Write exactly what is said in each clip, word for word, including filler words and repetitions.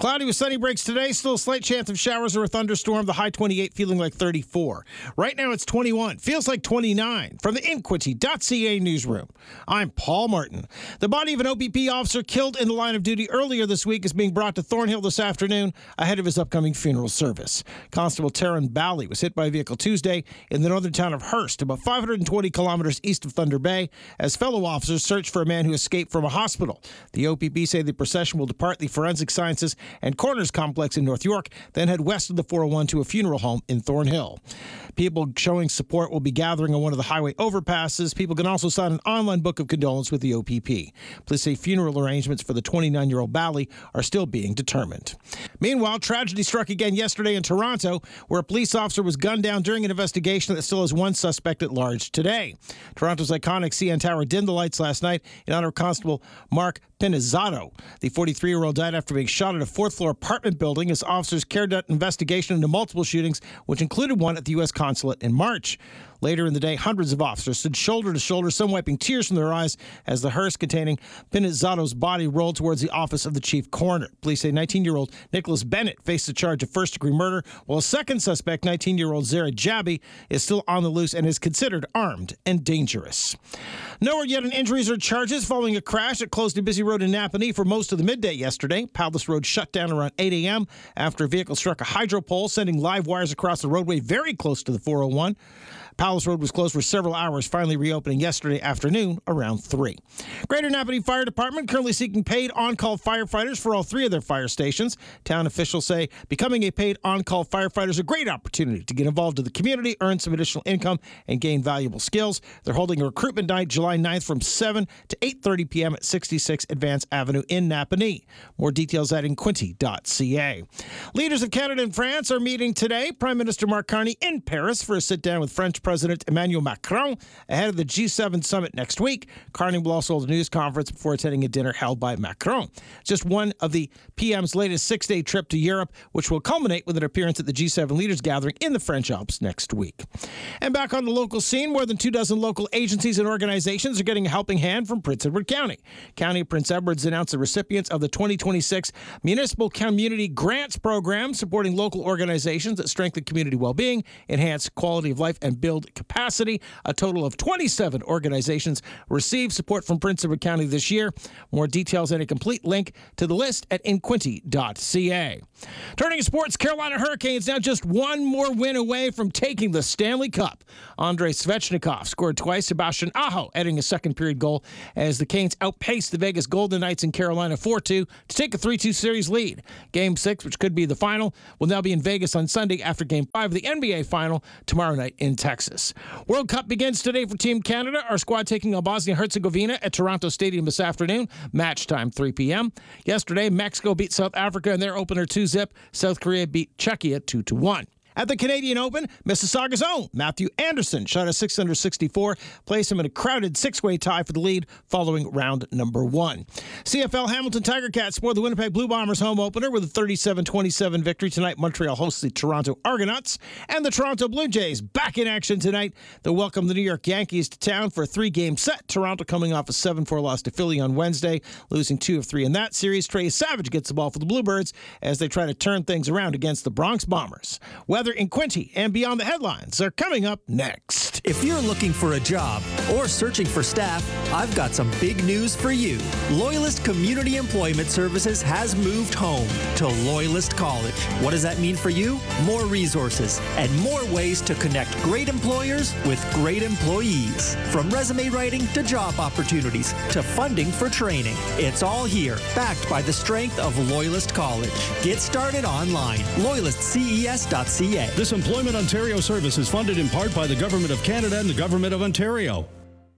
Cloudy with sunny breaks today. Still a slight chance of showers or a thunderstorm. The high twenty-eight, feeling like thirty-four. Right now it's twenty-one. Feels like twenty-nine. From the Inquity dot C A newsroom, I'm Paul Martin. The body of an O P P officer killed in the line of duty earlier this week is being brought to Thornhill this afternoon ahead of his upcoming funeral service. Constable Taryn Bally was hit by a vehicle Tuesday in the northern town of Hearst, about five hundred twenty kilometers east of Thunder Bay, as fellow officers search for a man who escaped from a hospital. The O P P say the procession will depart the Forensic Sciences and Corners complex in North York, then head west of the four oh one to a funeral home in Thornhill. People showing support will be gathering on one of the highway overpasses. People can also sign an online book of condolence with the O P P. Police say funeral arrangements for the twenty-nine-year-old Bally are still being determined. Meanwhile, tragedy struck again yesterday in Toronto, where a police officer was gunned down during an investigation that still has one suspect at large today. Toronto's iconic C N Tower dimmed the lights last night in honor of Constable Mark Pinizzato. The forty-three-year-old died after being shot at a fourth-floor apartment building as officers carried out an investigation into multiple shootings, which included one at the U S consulate in March. Later in the day, hundreds of officers stood shoulder to shoulder, some wiping tears from their eyes as the hearse containing Pinizzato's body rolled towards the office of the chief coroner. Police say nineteen-year-old Nicholas Bennett faced a charge of first-degree murder, while a second suspect, nineteen-year-old Zara Jabi, is still on the loose and is considered armed and dangerous. No word yet on injuries or charges following a crash that closed a busy road in Napanee for most of the midday yesterday. Palace Road shut down around eight a.m. after a vehicle struck a hydro pole, sending live wires across the roadway very close to the four oh one. Palace Road was closed for several hours, finally reopening yesterday afternoon around three. Greater Napanee Fire Department currently seeking paid on-call firefighters for all three of their fire stations. Town officials say becoming a paid on-call firefighter is a great opportunity to get involved in the community, earn some additional income, and gain valuable skills. They're holding a recruitment night July ninth from seven to eight thirty p.m. at sixty-six Advance Avenue in Napanee. More details at Inquity dot C A. Leaders of Canada and France are meeting today. Prime Minister Mark Carney in Paris for a sit-down with French President Emmanuel Macron ahead of the G seven summit next week. Carney will also hold a news conference before attending a dinner held by Macron. Just one of the P M's latest six-day trip to Europe, which will culminate with an appearance at the G seven leaders gathering in the French Alps next week. And back on the local scene, more than two dozen local agencies and organizations are getting a helping hand from Prince Edward County. County of Prince Edward's announced the recipients of the twenty twenty-six Municipal Community Grants Program, supporting local organizations that strengthen community well-being, enhance quality of life, and build capacity. A total of twenty-seven organizations received support from Prince Edward County this year. More details and a complete link to the list at Inquity dot C A. Turning to sports, Carolina Hurricanes now just one more win away from taking the Stanley Cup. Andrei Svechnikov scored twice. Sebastian Aho adding a second-period goal as the Canes outpaced the Vegas Golden Knights in Carolina four two to take a three two series lead. Game six, which could be the final, will now be in Vegas on Sunday after Game five of the N B A Final tomorrow night in Texas. World Cup begins today for Team Canada. Our squad taking on Bosnia-Herzegovina at Toronto Stadium this afternoon. Match time three p.m. Yesterday, Mexico beat South Africa in their opener two zip. South Korea beat Czechia two to one. At the Canadian Open, Mississauga's own Matthew Anderson shot a six under sixty-four, placed him in a crowded six-way tie for the lead following round number one. C F L Hamilton Tiger Cats spoiled the Winnipeg Blue Bombers home opener with a thirty-seven twenty-seven victory tonight. Montreal hosts the Toronto Argonauts, and the Toronto Blue Jays back in action tonight. They'll welcome the New York Yankees to town for a three-game set. Toronto coming off a seven four loss to Philly on Wednesday, losing two of three in that series. Trey Savage gets the ball for the Bluebirds as they try to turn things around against the Bronx Bombers. Weather in Quinty and beyond the headlines are coming up next. If you're looking for a job or searching for staff, I've got some big news for you. Loyalist Community Employment Services has moved home to Loyalist College. What does that mean for you? More resources and more ways to connect great employers with great employees. From resume writing to job opportunities to funding for training. It's all here, backed by the strength of Loyalist College. Get started online. Loyalist C E S dot C A. This Employment Ontario service is funded in part by the Government of Canada and the Government of Ontario.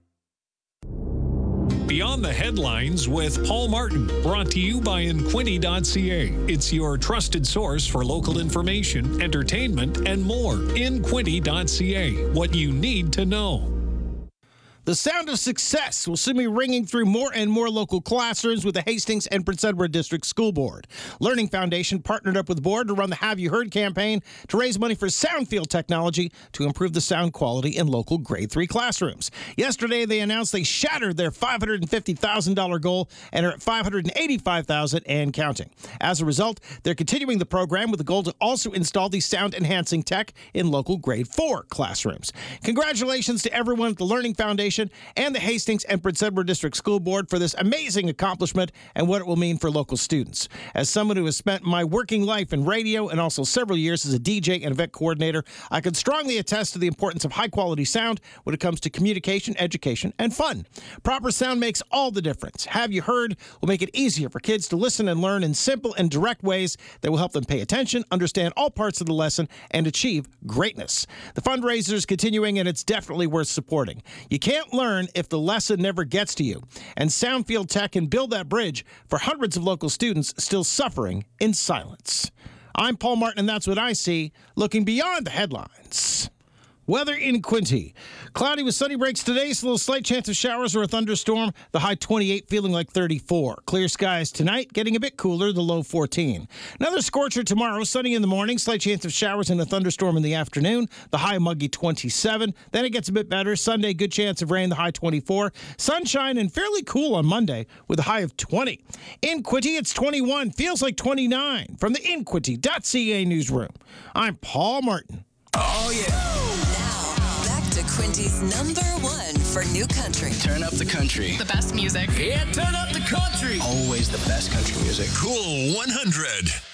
Beyond the Headlines with Paul Martin, brought to you by Inquity dot C A. It's your trusted source for local information, entertainment, and more. Inquity dot C A. What you need to know. The sound of success will soon be ringing through more and more local classrooms with the Hastings and Prince Edward District School Board. Learning Foundation partnered up with the board to run the Have You Heard campaign to raise money for Soundfield technology to improve the sound quality in local grade three classrooms. Yesterday, they announced they shattered their five hundred fifty thousand dollars goal and are at five hundred eighty-five thousand dollars and counting. As a result, they're continuing the program with the goal to also install the sound-enhancing tech in local grade four classrooms. Congratulations to everyone at the Learning Foundation and the Hastings and Prince Edward District School Board for this amazing accomplishment and what it will mean for local students. As someone who has spent my working life in radio and also several years as a D J and event coordinator, I can strongly attest to the importance of high-quality sound when it comes to communication, education, and fun. Proper sound makes all the difference. Have You Heard will make it easier for kids to listen and learn in simple and direct ways that will help them pay attention, understand all parts of the lesson, and achieve greatness. The fundraiser is continuing, and it's definitely worth supporting. You can't learn if the lesson never gets to you, and Soundfield Tech can build that bridge for hundreds of local students still suffering in silence. I'm Paul Martin, and that's what I see, looking beyond the headlines. Weather in Quincy. Cloudy with sunny breaks today, so a little slight chance of showers or a thunderstorm. The high twenty-eight, feeling like thirty-four. Clear skies tonight, getting a bit cooler, the low fourteen. Another scorcher tomorrow, sunny in the morning, slight chance of showers and a thunderstorm in the afternoon. The high muggy twenty-seven. Then it gets a bit better. Sunday, good chance of rain, the high twenty-four. Sunshine and fairly cool on Monday with a high of twenty. In Quincy, it's twenty-one, feels like twenty-nine. From the in quincy dot c a newsroom, I'm Paul Martin. Oh, yeah. To Quincy's number one for new country. Turn up the country. The best music. Yeah, turn up the country. Always the best country music. Cool one hundred.